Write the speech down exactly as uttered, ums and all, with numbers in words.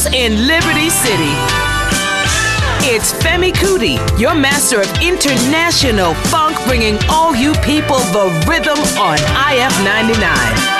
in Liberty City. It's Femi Kuti, your master of international funk, bringing all you people the rhythm on I F ninety-nine.